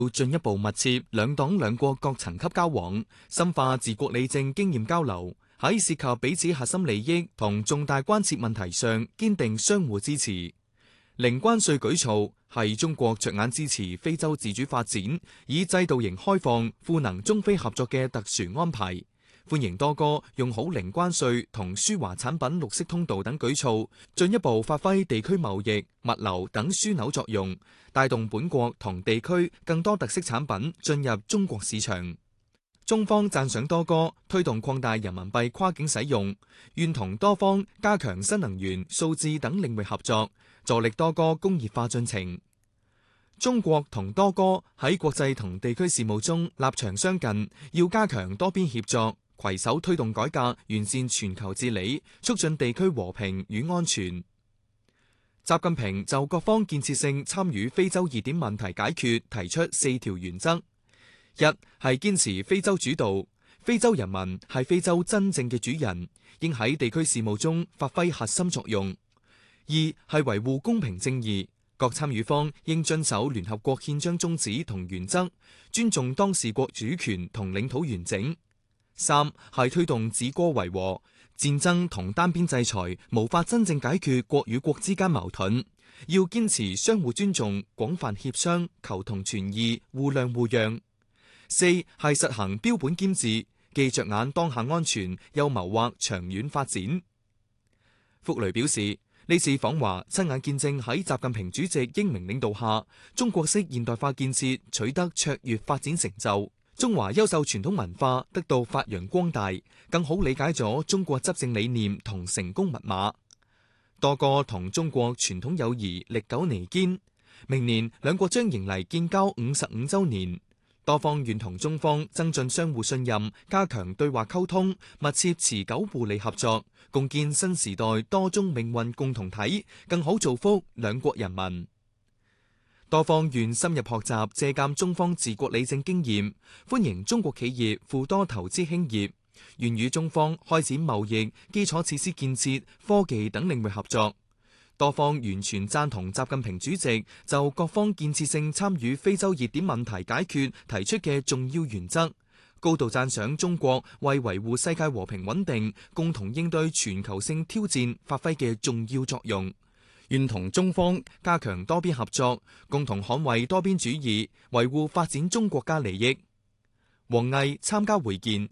要進一步密切兩黨兩國各層級交往，深化治國理政經驗交流，喺涉及彼此核心利益同重大關切問題上堅定相互支持。零關稅舉措係中國着眼支持非洲自主發展，以制度型開放賦能中非合作嘅特殊安排。歡迎多哥用好零關稅同輸華產品綠色通道等舉措，進一步發揮地區貿易、物流等樞紐作用，帶動本國同地區更多特色產品進入中國市場。中方讚賞多哥推動擴大人民幣跨境使用，願同多方加強新能源、數字等領域合作，助力多哥工業化進程。中國同多哥喺國際同地區事務中立場相近，要加強多邊協作，攜手推動改革，完善全球治理，促進地區和平與安全。習近平就各方建設性參與非洲熱點問題解決提出4條原則：一係堅持非洲主導，非洲人民係非洲真正嘅主人，應喺地區事務中發揮核心作用；二係維護公平正義，各參與方應遵守聯合國憲章宗旨同原則，尊重當事國主權同領土完整；三係推動止戈為和，戰爭同單邊制裁無法真正解決國與國之間矛盾，要堅持相互尊重、廣泛協商、求同存異、互諒互讓；四係實行標本兼治，既着眼當下安全，又謀劃長遠發展。福雷表示，呢次訪華親眼見證喺習近平主席英明領導下，中國式現代化建設取得卓越發展成就，中華優秀傳統文化得到發揚光大，更好理解咗中國執政理念同成功密碼。多哥同中國傳統友誼歷久彌堅，明年兩國將迎嚟建交55週年。多方願同中方增進相互信任，加強對話溝通，密切持久互利合作，共建新時代多宗命運共同體，更好造福兩國人民。多方願深入學習借鑒中方治國理政經驗，歡迎中國企業赴多投資興業，願與中方開展貿易、基礎設施建設、科技等領域合作。多方完全贊同習近平主席就各方建設性參與非洲熱點問題解決提出嘅重要原則，高度讚賞中國為維護世界和平穩定、共同應對全球性挑戰發揮嘅重要作用，願同中方加強多邊合作，共同捍衛多邊主義，維護發展中國家利益。王毅參加會見。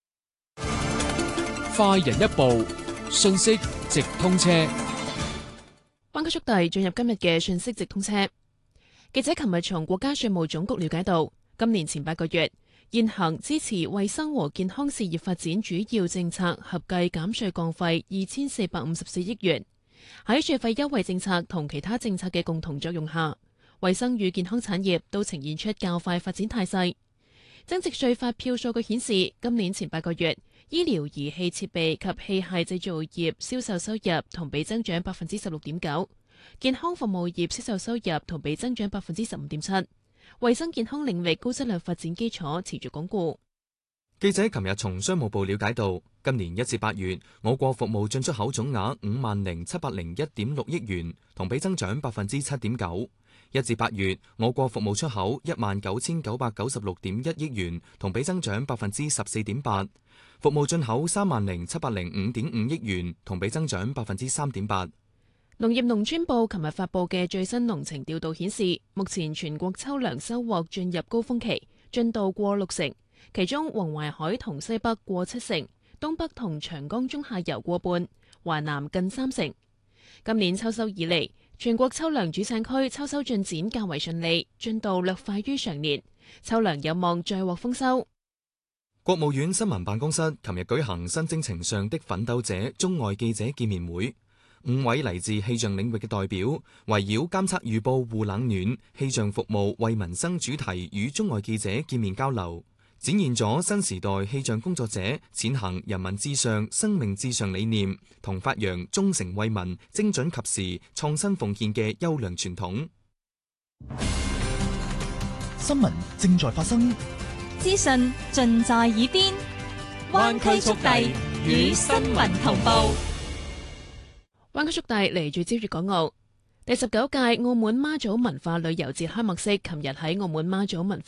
快人一步，信息直通車。 灣區速遞進入今日嘅信息直通車。記者琴日從國家稅務總局了解到，今年前8個月，現行支持衛生和健康事業發展主要政策合計減稅降費2454億元。喺稅費優惠政策同其他政策嘅共同作用下，衛生與健康產業都呈現出較快發展態勢。增值稅發票數據顯示，今年前8個月，醫療儀器設備及器械製造業銷售收入同比增長16.9%，健康服務業銷售收入同比增長15.7%。衛生健康領域高質量發展基礎持續鞏固。 記者琴日從商務部了解到，今年1至8月，我國服務進出口總額50,701.6億元，同比增長7.9%。1至8月，我國服務出口19,996.1億元，同比增長14.8%。服務進口30,705.5億元，同比增長3.8%。 農業農村部琴日發布嘅最新農情調度顯示，目前全國秋糧收穫進入高峰期，進度過60%，其中黃淮海同西北過70%，東北同長江中下游過半，華南近30%。今年秋收以嚟，全國秋糧主產區秋收進展較為順利，進度略快於常年，秋糧有望再獲豐收。 國務院新聞辦公室琴日舉行新征程上的奮鬥者中外記者見面會，5位嚟自氣象領域嘅代表圍繞監測預報護冷暖、氣象服務為民生主題與中外記者見面交流，展現咗新時代氣象工作者踐行人民至上、生命至上理念，同發揚忠誠為民、精準及時、創新奉獻嘅優良傳統。 新聞正在發生， 資訊盡在耳邊，灣區速遞與新聞同步。 灣區速遞嚟自朝粵港澳。 第19屆澳門媽祖文化旅遊節開幕式，琴日喺澳門媽祖文化